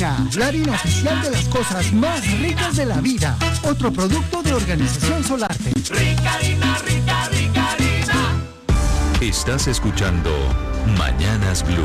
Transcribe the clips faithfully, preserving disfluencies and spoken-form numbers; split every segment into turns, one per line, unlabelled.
Ricarina, la harina oficial de las cosas más ricas de la vida. Otro producto de Organización Solarte.
Ricarina, rica, Ricarina.
Estás escuchando Mañanas Blue.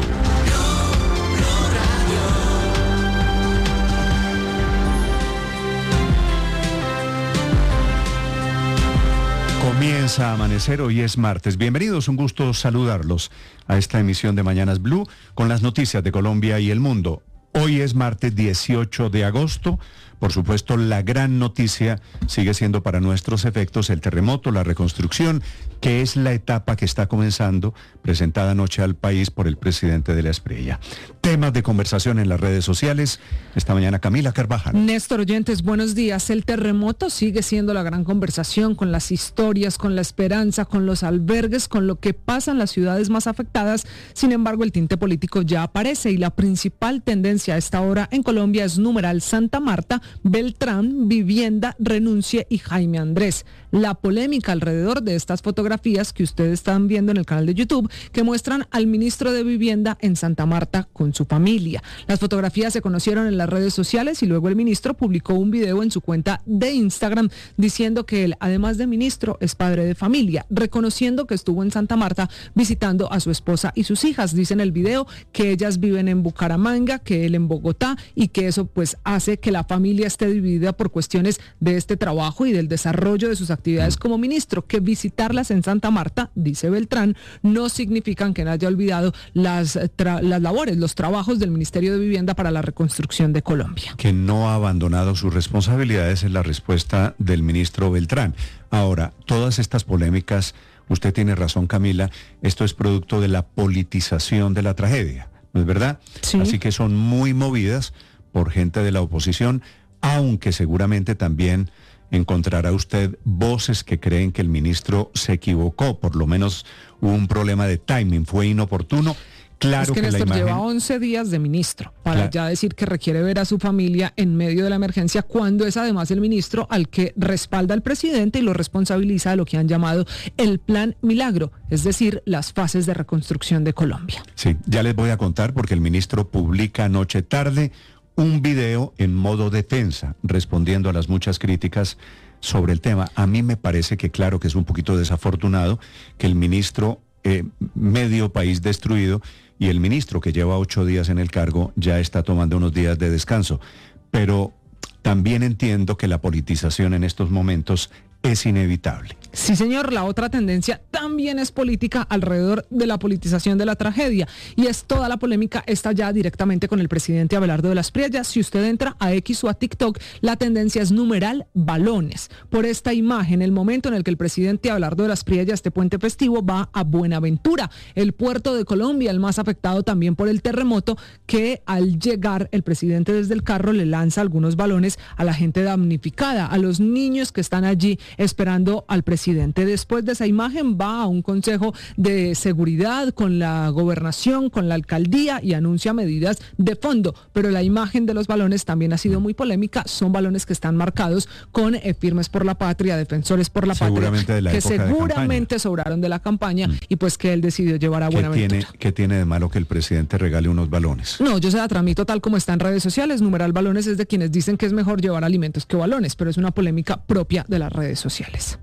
Comienza a amanecer, hoy es martes. Bienvenidos, un gusto saludarlos a esta emisión de Mañanas Blue con las noticias de Colombia y el mundo. Hoy es martes dieciocho de agosto. Por supuesto, la gran noticia sigue siendo para nuestros efectos el terremoto, la reconstrucción, que es la etapa que está comenzando, presentada anoche al país por el presidente de la Espriella. Temas de conversación en las redes sociales. Esta mañana Camila Carvajal.
Néstor Oyentes, buenos días. El terremoto sigue siendo la gran conversación, con las historias, con la esperanza, con los albergues, con lo que pasa en las ciudades más afectadas. Sin embargo, el tinte político ya aparece y la principal tendencia a esta hora en Colombia es numeral Santa Marta, Beltrán, Vivienda, Renuncie y Jaime Andrés. La polémica alrededor de estas fotografías que ustedes están viendo en el canal de YouTube, que muestran al ministro de Vivienda en Santa Marta con su familia. Las fotografías se conocieron en las redes sociales y luego el ministro publicó un video en su cuenta de Instagram diciendo que él, además de ministro, es padre de familia, reconociendo que estuvo en Santa Marta visitando a su esposa y sus hijas. Dice en el video que ellas viven en Bucaramanga, que él en Bogotá y que eso pues hace que la familia esté dividida por cuestiones de este trabajo y del desarrollo de sus actividades como ministro, que visitarlas en Santa Marta, dice Beltrán, no significan que no haya olvidado las, tra- las labores, los trabajos del Ministerio de Vivienda para la reconstrucción de Colombia.
Que no ha abandonado sus responsabilidades es la respuesta del ministro Beltrán. Ahora, todas estas polémicas, usted tiene razón, Camila, esto es producto de la politización de la tragedia, ¿no es verdad?
Sí.
Así que son muy movidas por gente de la oposición, aunque seguramente también encontrará usted voces que creen que el ministro se equivocó, por lo menos hubo un problema de timing, fue inoportuno. Claro
es que,
que
Néstor
la imagen...
lleva once días de ministro para
Claro.
ya decir que requiere ver a su familia en medio de la emergencia, cuando es además el ministro al que respalda al presidente y lo responsabiliza de lo que han llamado el Plan Milagro, es decir, las fases de reconstrucción de Colombia.
Sí, ya les voy a contar porque el ministro publica anoche tarde un video en modo defensa, respondiendo a las muchas críticas sobre el tema. A mí me parece que claro que es un poquito desafortunado que el ministro, eh, medio país destruido, y el ministro que lleva ocho días en el cargo ya está tomando unos días de descanso. Pero también entiendo que la politización en estos momentos es inevitable.
Sí, señor, la otra tendencia también es política alrededor de la politización de la tragedia y es toda la polémica está ya directamente con el presidente Abelardo de la Espriella. Si usted entra a X o a TikTok, la tendencia es numeral balones. Por esta imagen, el momento en el que el presidente Abelardo de la Espriella, este puente festivo, va a Buenaventura, el puerto de Colombia, el más afectado también por el terremoto, que al llegar el presidente desde el carro le lanza algunos balones a la gente damnificada, a los niños que están allí esperando al presidente. Después de esa imagen va a un consejo de seguridad con la gobernación, con la alcaldía y anuncia medidas de fondo, pero la imagen de los balones también ha sido muy polémica. Son balones que están marcados con eh, Firmes por la Patria, Defensores por la
Seguramente
Patria,
de la
que
época de
seguramente
campaña.
sobraron de la campaña mm. y pues que él decidió llevar a
¿Qué
Buenaventura.
tiene, ¿Qué tiene de malo que el presidente regale unos balones?
No, yo se la tramito tal como está en redes sociales. Numeral balones es de quienes dicen que es mejor llevar alimentos que balones, pero es una polémica propia de las redes sociales.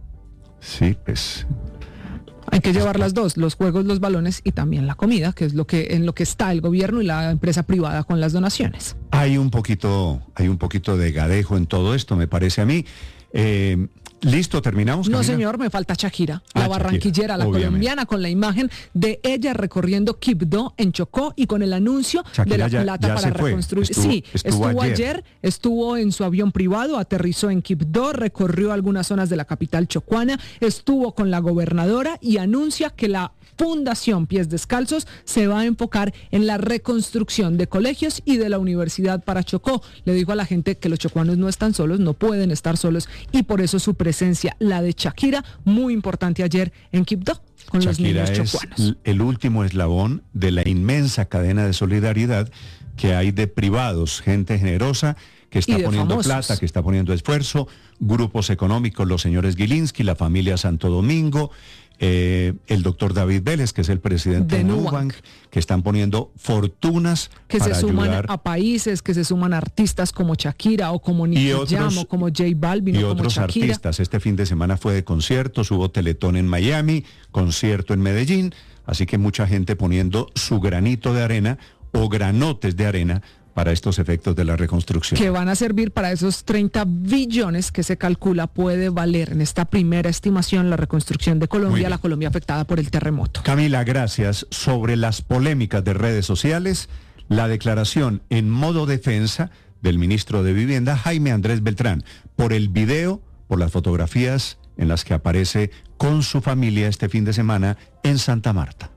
Sí, pues...
Hay que llevar las dos, los juegos, los balones y también la comida, que es lo que en lo que está el gobierno y la empresa privada con las donaciones.
Hay un poquito, hay un poquito de gadejo en todo esto, me parece a mí. Eh, ¿Listo? ¿Terminamos, Camila?
No, señor, me falta Shakira,
Ah,
la barranquillera,
Shakira,
la
obviamente.
colombiana, con la imagen de ella recorriendo Quibdó en Chocó y con el anuncio
Shakira
de la
ya-
plata
ya
para
se fue.
reconstruir.
Estuvo-
sí,
estuvo
estuvo,
ayer.
ayer, estuvo en su avión privado, aterrizó en Quibdó, recorrió algunas zonas de la capital chocuana, estuvo con la gobernadora y anuncia que la Fundación Pies Descalzos se va a enfocar en la reconstrucción de colegios y de la universidad para Chocó. Le dijo a la gente que los chocuanos no están solos, no pueden estar solos y por eso su presencia, la de Shakira, muy importante ayer en Quibdó con
Shakira
los niños
es
chocuanos.
el último eslabón de la inmensa cadena de solidaridad que hay de privados, gente generosa que está
Y de
poniendo
famosos.
plata, que está poniendo esfuerzo, grupos económicos, los señores Gilinski, la familia Santo Domingo, eh, el doctor David Vélez, que es el presidente de, de Nubank, Nubank, que están poniendo fortunas
que
para
se suman
ayudar
a países, que se suman a artistas como Shakira o como Nicky Jam o como J Balvin
y
o como
otros
Shakira.
artistas. Este fin de semana fue de conciertos, hubo Teletón en Miami, concierto en Medellín, así que mucha gente poniendo su granito de arena o granotes de arena para estos efectos de la reconstrucción.
Que van a servir para esos treinta billones que se calcula puede valer en esta primera estimación la reconstrucción de Colombia, la Colombia afectada por el terremoto.
Camila, gracias. Sobre las polémicas de redes sociales, la declaración en modo defensa del ministro de Vivienda, Jaime Andrés Beltrán, por el video, por las fotografías en las que aparece con su familia este fin de semana en Santa Marta.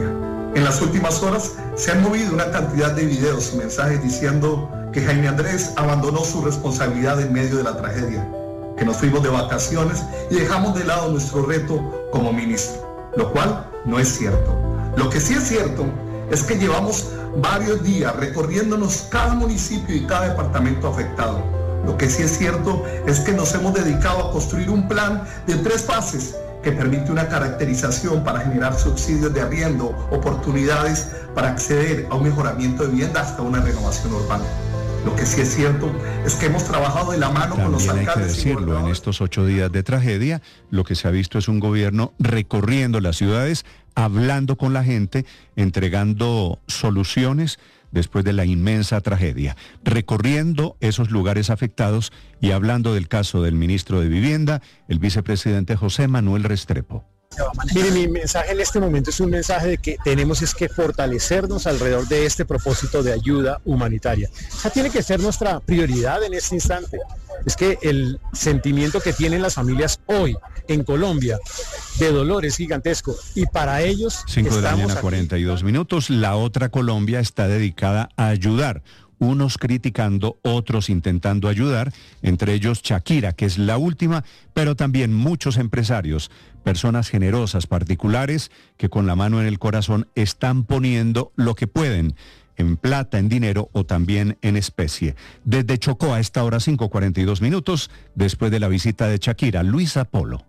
En las últimas horas se han movido una cantidad de videos y mensajes diciendo que Jaime Andrés abandonó su responsabilidad en medio de la tragedia, que nos fuimos de vacaciones y dejamos de lado nuestro reto como ministro, lo cual no es cierto. Lo que sí es cierto es que llevamos varios días recorriéndonos cada municipio y cada departamento afectado. Lo que sí es cierto es que nos hemos dedicado a construir un plan de tres fases que permite una caracterización para generar subsidios de arriendo, oportunidades para acceder a un mejoramiento de vivienda hasta una renovación urbana. Lo que sí es cierto es que hemos trabajado de la mano
También
con los alcaldes.
Hay que decirlo, en estos ocho días de tragedia, lo que se ha visto es un gobierno recorriendo las ciudades, hablando con la gente, entregando soluciones después de la inmensa tragedia, recorriendo esos lugares afectados y hablando del caso del ministro de Vivienda, el vicepresidente José Manuel Restrepo.
Mire, mi mensaje en este momento es un mensaje de que tenemos es que fortalecernos alrededor de este propósito de ayuda humanitaria. Esa tiene que ser nuestra prioridad en este instante. Es que el sentimiento que tienen las familias hoy en Colombia de dolor es gigantesco y para ellos
cinco de la mañana,
aquí.
cuarenta y dos minutos. La otra Colombia está dedicada a ayudar. Unos criticando, otros intentando ayudar, entre ellos Shakira, que es la última, pero también muchos empresarios, personas generosas, particulares, que con la mano en el corazón están poniendo lo que pueden, en plata, en dinero o también en especie. Desde Chocó a esta hora cinco cuarenta y dos minutos, después de la visita de Shakira, Luisa Polo.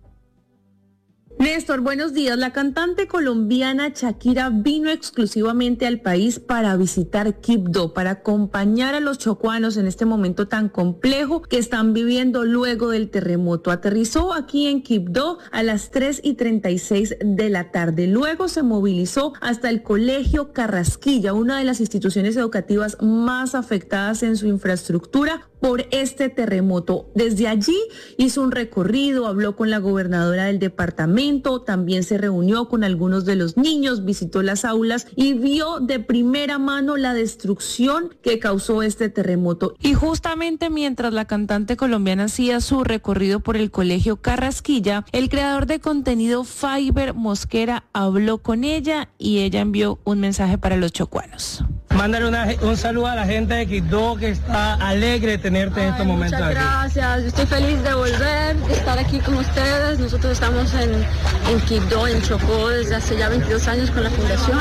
Néstor, buenos días. La cantante colombiana Shakira vino exclusivamente al país para visitar Quibdó, para acompañar a los chocuanos en este momento tan complejo que están viviendo luego del terremoto. Aterrizó aquí en Quibdó a las tres y treinta y seis de la tarde. Luego se movilizó hasta el Colegio Carrasquilla, una de las instituciones educativas más afectadas en su infraestructura por este terremoto. Desde allí hizo un recorrido, habló con la gobernadora del departamento, también se reunió con algunos de los niños, visitó las aulas y vio de primera mano la destrucción que causó este terremoto.
Y justamente mientras la cantante colombiana hacía su recorrido por el Colegio Carrasquilla, el creador de contenido Fiber Mosquera habló con ella y ella envió un mensaje para los chocuanos.
Mándale una, un saludo a la gente de Quibdó que está alegre de tenerte en estos momentos
muchas
aquí.
Gracias, yo estoy feliz de volver, de estar aquí con ustedes. Nosotros estamos en, en Quibdó, en Chocó, desde hace ya veintidós años con la fundación.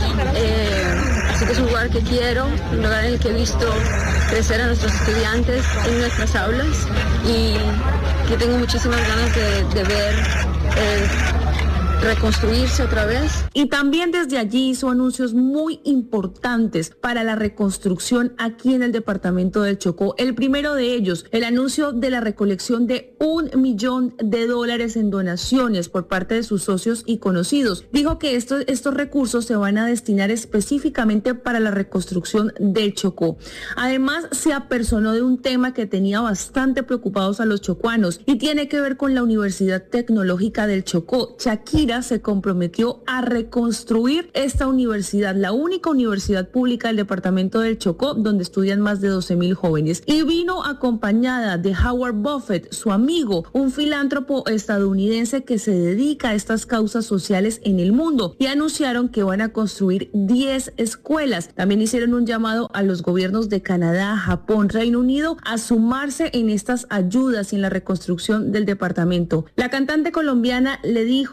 Eh, así que es un lugar que quiero, un lugar en el que he visto crecer a nuestros estudiantes en nuestras aulas y que tengo muchísimas ganas de, de ver eh, reconstruirse otra vez.
Y también desde allí hizo anuncios muy importantes para la reconstrucción aquí en el departamento del Chocó. El primero de ellos, el anuncio de la recolección de un millón de dólares en donaciones por parte de sus socios y conocidos. Dijo que estos, estos recursos se van a destinar específicamente para la reconstrucción del Chocó. Además, se apersonó de un tema que tenía bastante preocupados a los chocuanos y tiene que ver con la Universidad Tecnológica del Chocó. Shakira se comprometió a reconstruir esta universidad, la única universidad pública del departamento del Chocó, donde estudian más de doce mil jóvenes. Y vino acompañada de Howard Buffett, su amigo, un filántropo estadounidense que se dedica a estas causas sociales en el mundo, y anunciaron que van a construir diez escuelas. También hicieron un llamado a los gobiernos de Canadá, Japón, Reino Unido a sumarse en estas ayudas y en la reconstrucción del departamento. La cantante colombiana le dijo a los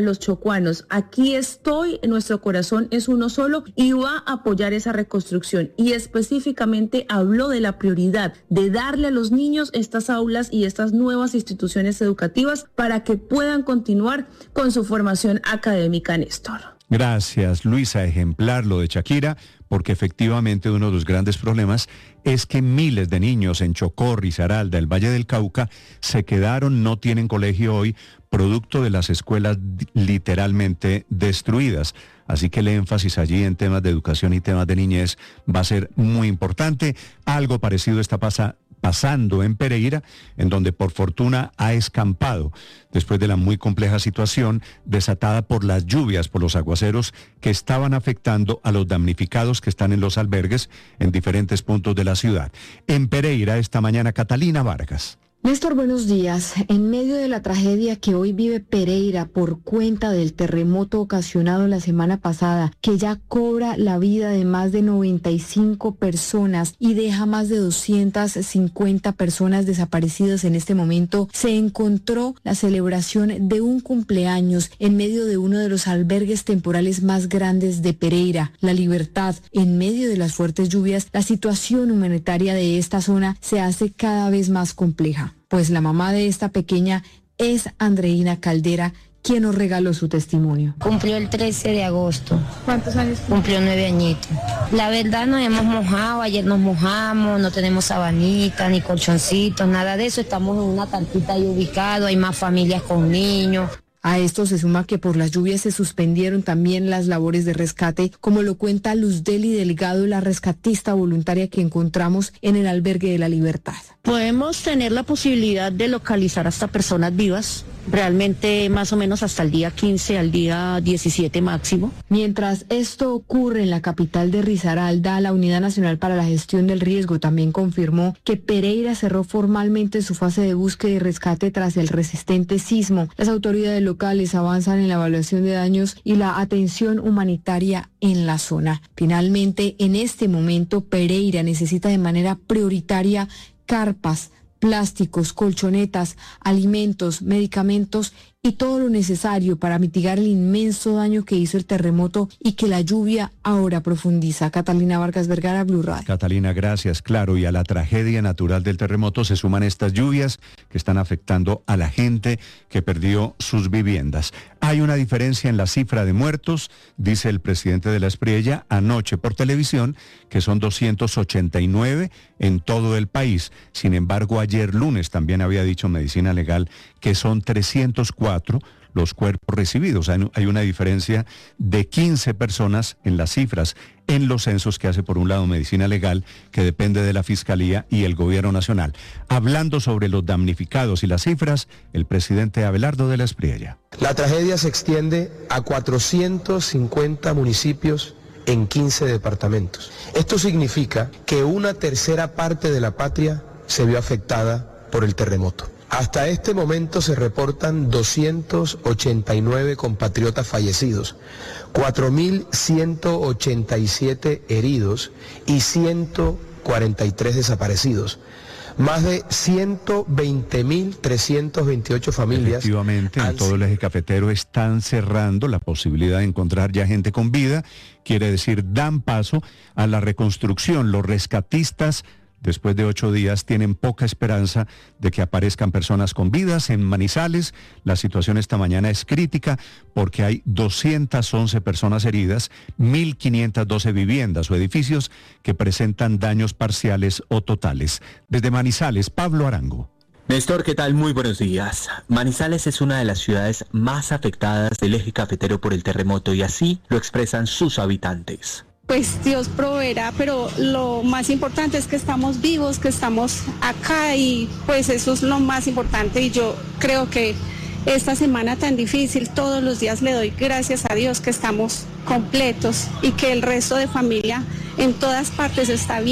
los chocuanos: aquí estoy, nuestro corazón es uno solo y va a apoyar esa reconstrucción. Y específicamente habló de la prioridad de darle a los niños estas aulas y estas nuevas instituciones educativas para que puedan continuar con su formación académica, Néstor.
Gracias, Luisa. Ejemplar lo de Shakira, porque efectivamente uno de los grandes problemas es que miles de niños en Chocó, Risaralda, el Valle del Cauca, se quedaron, no tienen colegio hoy, producto de las escuelas literalmente destruidas. Así que el énfasis allí en temas de educación y temas de niñez va a ser muy importante. Algo parecido está pasando. pasando en Pereira, en donde por fortuna ha escampado después de la muy compleja situación desatada por las lluvias, por los aguaceros que estaban afectando a los damnificados que están en los albergues en diferentes puntos de la ciudad. En Pereira esta mañana, Catalina Vargas.
Néstor, buenos días. En medio de la tragedia que hoy vive Pereira por cuenta del terremoto ocasionado la semana pasada, que ya cobra la vida de más de noventa y cinco personas y deja más de doscientas cincuenta personas desaparecidas en este momento, se encontró la celebración de un cumpleaños en medio de uno de los albergues temporales más grandes de Pereira, La Libertad. En medio de las fuertes lluvias, la situación humanitaria de esta zona se hace cada vez más compleja. Pues la mamá de esta pequeña es Andreina Caldera, quien nos regaló su testimonio.
Cumplió el trece de agosto.
¿Cuántos años?
Cumplió nueve añitos. La verdad nos hemos mojado, ayer nos mojamos, no tenemos sabanitas, ni colchoncitos, nada de eso. Estamos en una tantita ahí ubicado, hay más familias con niños.
A esto se suma que por las lluvias se suspendieron también las labores de rescate, como lo cuenta Luzdeli Delgado, la rescatista voluntaria que encontramos en el albergue de La Libertad.
Podemos tener la posibilidad de localizar hasta personas vivas, realmente más o menos hasta el día quince al día diecisiete máximo.
Mientras esto ocurre en la capital de Risaralda, la Unidad Nacional para la Gestión del Riesgo también confirmó que Pereira cerró formalmente su fase de búsqueda y rescate tras el resistente sismo. Las autoridades locales avanzan en la evaluación de daños y la atención humanitaria en la zona. Finalmente, en este momento, Pereira necesita de manera prioritaria carpas, plásticos, colchonetas, alimentos, medicamentos y todo lo necesario para mitigar el inmenso daño que hizo el terremoto y que la lluvia ahora profundiza. Catalina Vargas Vergara, Blue Radio.
Catalina, gracias. Claro, y a la tragedia natural del terremoto se suman estas lluvias que están afectando a la gente que perdió sus viviendas. Hay una diferencia en la cifra de muertos, dice el presidente de la Espriella anoche por televisión, que son doscientos ochenta y nueve en todo el país. Sin embargo, ayer lunes también había dicho Medicina Legal que son trescientos cuatro los cuerpos recibidos. Hay una diferencia de quince personas en las cifras en los censos que hace por un lado Medicina Legal, que depende de la Fiscalía y el Gobierno Nacional. Hablando sobre los damnificados y las cifras, el presidente Abelardo de la Espriella.
La tragedia se extiende a cuatrocientos cincuenta municipios en quince departamentos. Esto significa que una tercera parte de la patria se vio afectada por el terremoto. Hasta este momento se reportan doscientos ochenta y nueve compatriotas fallecidos, cuatro mil ciento ochenta y siete heridos y ciento cuarenta y tres desaparecidos. Más de ciento veinte mil trescientas veintiocho familias.
Efectivamente, en todo el eje cafetero están cerrando la posibilidad de encontrar ya gente con vida. Quiere decir, dan paso a la reconstrucción. Los rescatistas, después de ocho días, tienen poca esperanza de que aparezcan personas con vidas. En Manizales, la situación esta mañana es crítica porque hay doscientas once personas heridas, mil quinientas doce viviendas o edificios que presentan daños parciales o totales. Desde Manizales, Pablo Arango.
Néstor, ¿qué tal? Muy buenos días. Manizales es una de las ciudades más afectadas del eje cafetero por el terremoto y así lo expresan sus habitantes.
Pues Dios proveerá, pero lo más importante es que estamos vivos, que estamos acá y pues eso es lo más importante y yo creo que esta semana tan difícil, todos los días le doy gracias a Dios que estamos completos y que el resto de familia en todas partes está bien.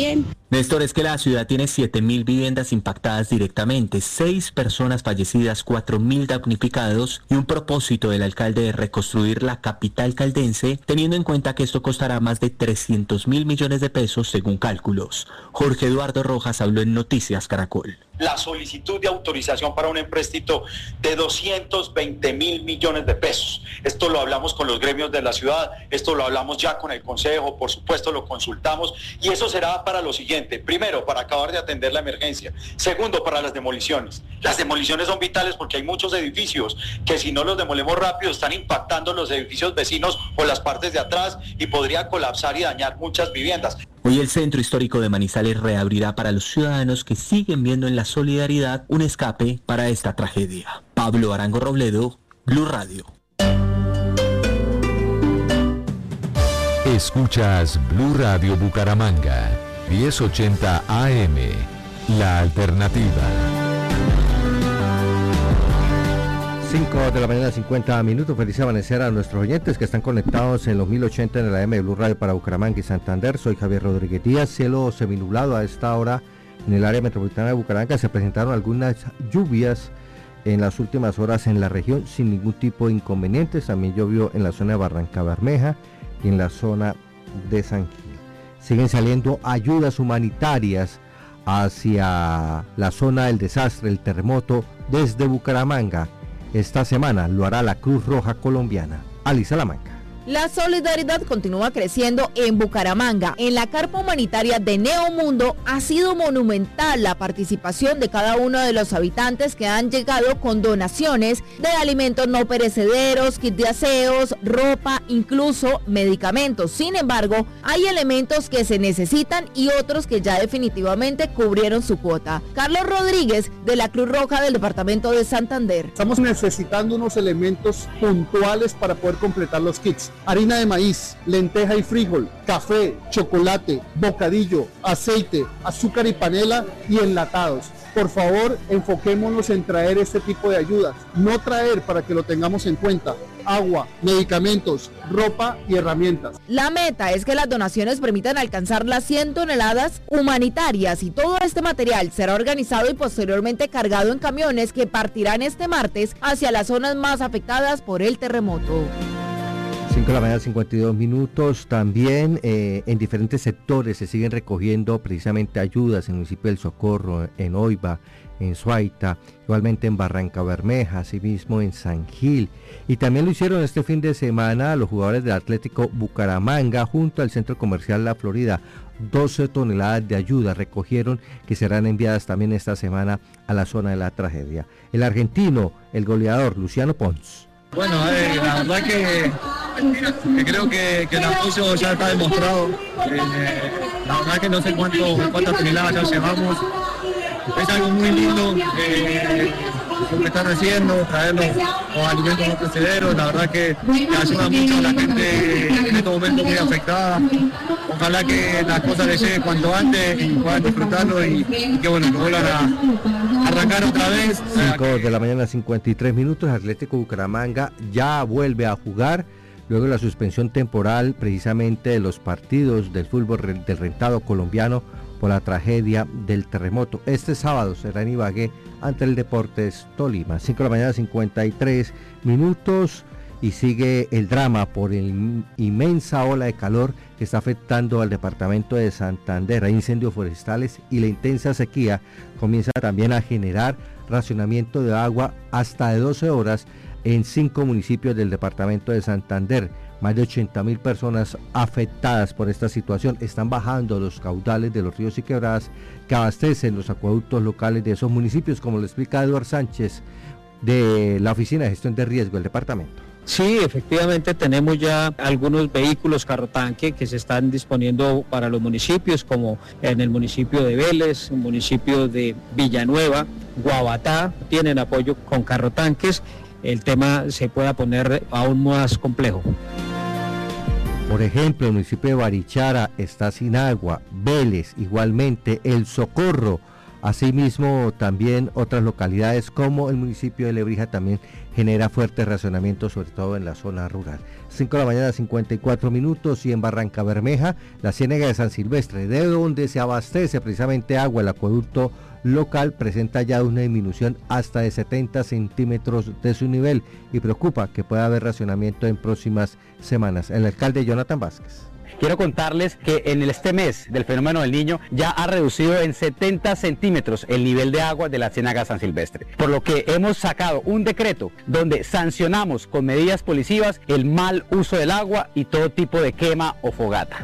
Néstor, es que la ciudad tiene siete mil viviendas impactadas directamente, seis personas fallecidas, cuatro mil damnificados y un propósito del alcalde de reconstruir la capital caldense, teniendo en cuenta que esto costará más de trescientos mil millones de pesos según cálculos. Jorge Eduardo Rojas habló en Noticias Caracol.
La solicitud de autorización para un empréstito de doscientos veinte mil millones de pesos. Esto lo hablamos con los gremios de la ciudad, esto lo hablamos ya con el Consejo, por supuesto lo consultamos, y eso será para lo siguiente: primero, para acabar de atender la emergencia; segundo, para las demoliciones. Las demoliciones son vitales porque hay muchos edificios que, si no los demolemos rápido, están impactando los edificios vecinos o las partes de atrás y podría colapsar y dañar muchas viviendas.
Hoy el Centro Histórico de Manizales reabrirá para los ciudadanos que siguen viendo en la solidaridad un escape para esta tragedia. Pablo Arango Robledo, Blue Radio.
Escuchas Blue Radio Bucaramanga, diez ochenta A M, La Alternativa.
cinco de la mañana, cincuenta minutos. Feliz amanecer a nuestros oyentes que están conectados en los mil ochenta en el A M de Blue Radio para Bucaramanga y Santander. Soy Javier Rodríguez Díaz. Cielo seminublado a esta hora en el área metropolitana de Bucaramanga. Se presentaron algunas lluvias en las últimas horas en la región sin ningún tipo de inconvenientes. También llovió en la zona de Barranca Bermeja y en la zona de San Gil. Siguen saliendo ayudas humanitarias hacia la zona del desastre, el terremoto, desde Bucaramanga. Esta semana lo hará la Cruz Roja Colombiana. Ali Salamanca.
La solidaridad continúa creciendo en Bucaramanga. En la carpa humanitaria de Neomundo ha sido monumental la participación de cada uno de los habitantes que han llegado con donaciones de alimentos no perecederos, kits de aseos, ropa, incluso medicamentos. Sin embargo, hay elementos que se necesitan y otros que ya definitivamente cubrieron su cuota. Carlos Rodríguez, de la Cruz Roja del departamento de Santander.
Estamos necesitando unos elementos puntuales para poder completar los kits. Harina de maíz, lenteja y frijol, café, chocolate, bocadillo, aceite, azúcar y panela y enlatados. Por favor, enfoquémonos en traer este tipo de ayudas, no traer, para que lo tengamos en cuenta, agua, medicamentos, ropa y herramientas.
La meta es que las donaciones permitan alcanzar las cien toneladas humanitarias y todo este material será organizado y posteriormente cargado en camiones que partirán este martes hacia las zonas más afectadas por el terremoto.
cinco de la mañana, cincuenta y dos minutos. También eh, en diferentes sectores se siguen recogiendo precisamente ayudas en el municipio del Socorro, en Oiva, en Suaita, igualmente en Barranca Bermeja, asimismo en San Gil. Y también lo hicieron este fin de semana los jugadores del Atlético Bucaramanga junto al Centro Comercial La Florida. doce toneladas de ayuda recogieron, que serán enviadas también esta semana a la zona de la tragedia. El argentino, el goleador Luciano Pons.
Bueno, eh, la verdad que, que creo que, que el apoyo ya está demostrado. Eh, la verdad que no sé cuánto, cuántas toneladas ya llevamos. Es algo muy lindo eh, lo que están haciendo, traer los, los alimentos no perecederos. La verdad que, que ayuda mucho a la gente en estos momentos muy afectada. Ojalá que las cosas les lleguen cuanto antes y puedan disfrutarlo y, y que bueno, que vuelvan a arrancar otra vez.
cinco de la mañana, cincuenta y tres minutos. Atlético Bucaramanga ya vuelve a jugar luego de la suspensión temporal precisamente de los partidos del fútbol del rentado colombiano por la tragedia del terremoto. Este sábado será en Ibagué ante el Deportes Tolima. cinco de la mañana, cincuenta y tres minutos. Y sigue el drama por la inmensa ola de calor que está afectando al departamento de Santander. Hay incendios forestales y la intensa sequía comienza también a generar racionamiento de agua hasta de doce horas en cinco municipios del departamento de Santander. Más de ochenta mil personas afectadas por esta situación. Están bajando los caudales de los ríos y quebradas que abastecen los acueductos locales de esos municipios, como lo explica Eduardo Sánchez de la Oficina de Gestión de Riesgo del departamento.
Sí, efectivamente tenemos ya algunos vehículos carrotanque que se están disponiendo para los municipios, como en el municipio de Vélez, el municipio de Villanueva, Guabatá, tienen apoyo con carrotanques. El tema se pueda poner aún más complejo.
Por ejemplo, el municipio de Barichara está sin agua, Vélez igualmente, El Socorro Asimismo, también otras localidades como el municipio de Lebrija también genera fuertes racionamientos, sobre todo en la zona rural. cinco de la mañana, cincuenta y cuatro minutos, y en Barranca Bermeja, la Ciénaga de San Silvestre, de donde se abastece precisamente agua el acueducto local, presenta ya una disminución hasta de setenta centímetros de su nivel y preocupa que pueda haber racionamiento en próximas semanas. El alcalde Jonathan Vázquez.
Quiero contarles que en este mes del fenómeno del Niño ya ha reducido en setenta centímetros el nivel de agua de la Ciénaga San Silvestre, por lo que hemos sacado un decreto donde sancionamos con medidas policivas el mal uso del agua y todo tipo de quema o fogata.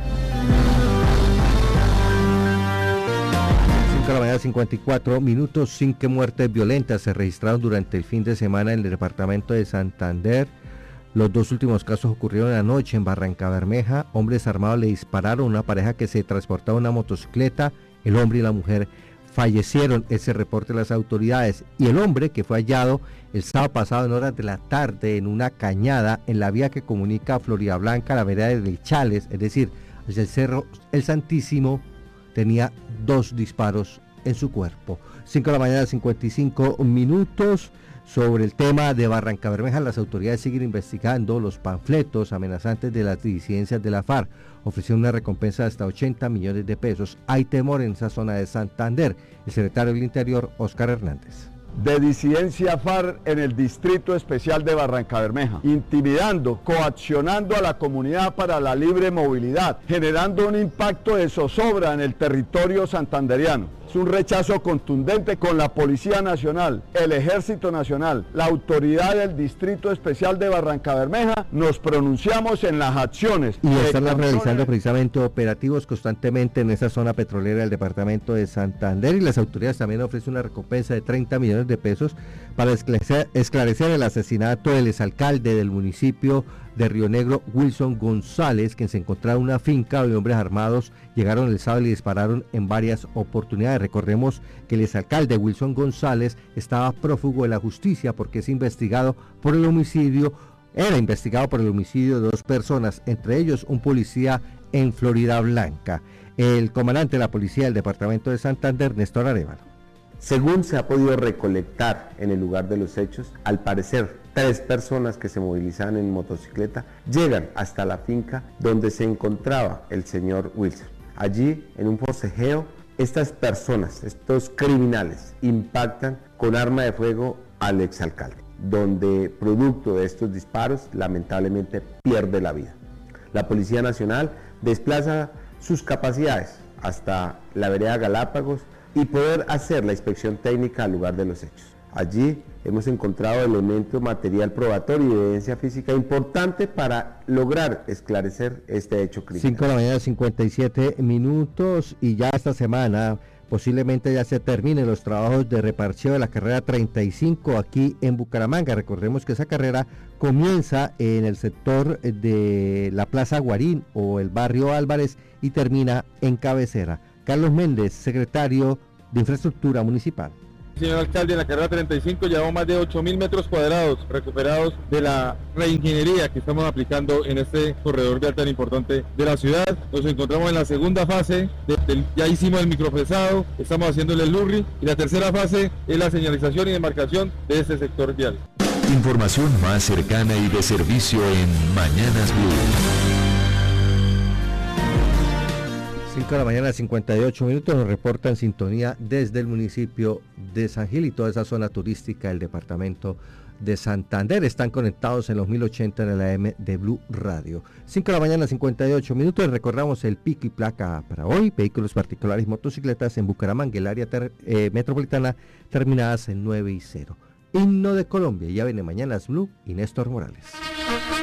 cinco de la mañana, cincuenta y cuatro minutos, cinco muertes violentas se registraron durante el fin de semana en el departamento de Santander. Los dos últimos casos ocurrieron anoche en Barranca Bermeja. Hombres armados le dispararon a una pareja que se transportaba en una motocicleta. El hombre y la mujer fallecieron, ese reporte de las autoridades. Y el hombre, que fue hallado el sábado pasado en horas de la tarde en una cañada en la vía que comunica a Florida Blanca a la vereda de Chales, es decir, hacia el Cerro El Santísimo, tenía dos disparos en su cuerpo. cinco de la mañana, cincuenta y cinco minutos. Sobre el tema de Barranca Bermeja, las autoridades siguen investigando los panfletos amenazantes de las disidencias de la FARC. Ofrecieron una recompensa de hasta ochenta millones de pesos. Hay temor en esa zona de Santander. El secretario del Interior, Óscar Hernández.
De disidencia FARC en el Distrito Especial de Barranca Bermeja, intimidando, coaccionando a la comunidad para la libre movilidad, generando un impacto de zozobra en el territorio santanderiano. Es un rechazo contundente con la Policía Nacional, el Ejército Nacional, la autoridad del Distrito Especial de Barranca Bermeja. Nos pronunciamos en las acciones.
Y están realizando precisamente operativos constantemente en esa zona petrolera del departamento de Santander, y las autoridades también ofrecen una recompensa de treinta millones de pesos para esclarecer, esclarecer el asesinato del exalcalde del municipio de Río Negro, Wilson González, quien se encontraba en una finca donde hombres armados llegaron el sábado y dispararon en varias oportunidades. Recordemos que el exalcalde Wilson González estaba prófugo de la justicia porque es investigado por el homicidio, era investigado por el homicidio de dos personas, entre ellos un policía en Florida Blanca. El comandante de la policía del departamento de Santander, Néstor Arévalo.
Según se ha podido recolectar en el lugar de los hechos, al parecer tres personas que se movilizaban en motocicleta llegan hasta la finca donde se encontraba el señor Wilson. Allí, en un forcejeo, estas personas, estos criminales, impactan con arma de fuego al exalcalde, donde producto de estos disparos lamentablemente pierde la vida. La Policía Nacional desplaza sus capacidades hasta la vereda Galápagos y poder hacer la inspección técnica al lugar de los hechos. Allí hemos encontrado elementos, material probatorio y evidencia física importante para lograr esclarecer este hecho criminal.
cinco de la mañana, cincuenta y siete minutos, y ya esta semana posiblemente ya se terminen los trabajos de reparcheo de la carrera treinta y cinco aquí en Bucaramanga. Recordemos que esa carrera comienza en el sector de la Plaza Guarín o el barrio Álvarez y termina en Cabecera. Carlos Méndez, secretario de Infraestructura Municipal.
Señor alcalde, en la carrera treinta y cinco llevamos más de ocho mil metros cuadrados recuperados de la reingeniería que estamos aplicando en este corredor vial tan importante de la ciudad. Nos encontramos en la segunda fase, de, de, ya hicimos el microfresado, estamos haciéndole el lurri, y la tercera fase es la señalización y demarcación de este sector vial.
Información más cercana y de servicio en Mañanas Blue.
cinco de la mañana, cincuenta y ocho minutos, nos reporta en sintonía desde el municipio de San Gil y toda esa zona turística del departamento de Santander. Están conectados en los mil ochenta en el A M de Blue Radio. cinco de la mañana, cincuenta y ocho minutos, recordamos el pico y placa para hoy. Vehículos particulares y motocicletas en Bucaramanga, el área ter, eh, metropolitana, terminadas en nueve y cero. Himno de Colombia, ya viene Mañanas Blue y Néstor Morales.